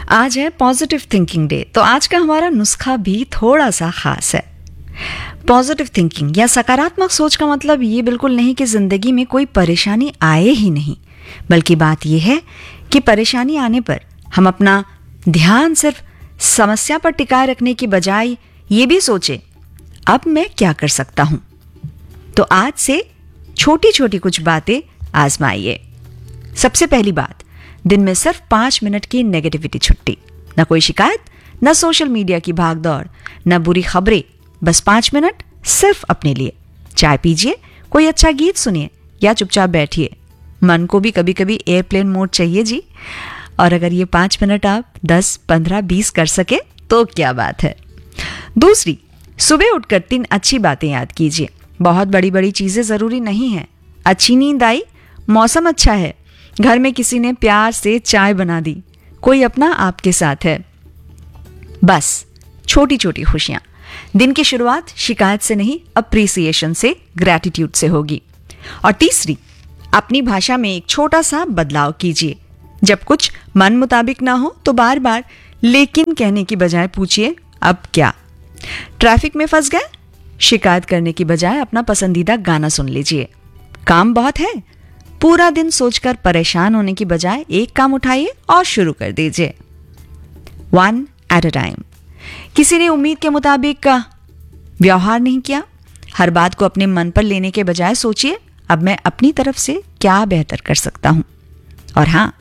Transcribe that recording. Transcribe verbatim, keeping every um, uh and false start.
आज है positive thinking day, तो आज का हमारा नुस्खा भी थोड़ा सा खास है। पॉजिटिव थिंकिंग या सकारात्मक सोच का मतलब ये बिल्कुल नहीं कि जिंदगी में कोई परेशानी आए ही नहीं, बल्कि बात यह है कि परेशानी आने पर हम अपना ध्यान सिर्फ समस्या पर टिकाए रखने की बजाय ये भी सोचे अब मैं क्या कर सकता हूं। तो आज से छोटी छोटी कुछ बातें आजमाइए। सबसे पहली बात, दिन में सिर्फ पांच मिनट की नेगेटिविटी छुट्टी। न कोई शिकायत, न सोशल मीडिया की भागदौड़, न बुरी खबरें, बस पांच मिनट सिर्फ अपने लिए। चाय पीजिए, कोई अच्छा गीत सुनिए या चुपचाप बैठिए। मन को भी कभी कभी एयरप्लेन मोड चाहिए जी। और अगर ये पांच मिनट आप दस, पंद्रह, बीस कर सके तो क्या बात है। दूसरी, सुबह उठकर तीन अच्छी बातें याद कीजिए। बहुत बड़ी बड़ी चीजें जरूरी नहीं है। अच्छी नींद आई, मौसम अच्छा है, घर में किसी ने प्यार से चाय बना दी, कोई अपना आपके साथ है। बस छोटी छोटी खुशियां। दिन की शुरुआत शिकायत से नहीं, अप्रिसिएशन से, ग्रैटिट्यूड से होगी। और तीसरी, अपनी भाषा में एक छोटा सा बदलाव कीजिए। जब कुछ मन मुताबिक ना हो तो बार बार लेकिन कहने की बजाय पूछिए अब क्या। ट्रैफिक में फंस गए, शिकायत करने की बजाय अपना पसंदीदा गाना सुन लीजिए। काम बहुत है, पूरा दिन सोचकर परेशान होने की बजाय एक काम उठाइए और शुरू कर दीजिए। One at a time. किसी ने उम्मीद के मुताबिक का व्यवहार नहीं किया, हर बात को अपने मन पर लेने के बजाय सोचिए अब मैं अपनी तरफ से क्या बेहतर कर सकता हूं। और हां,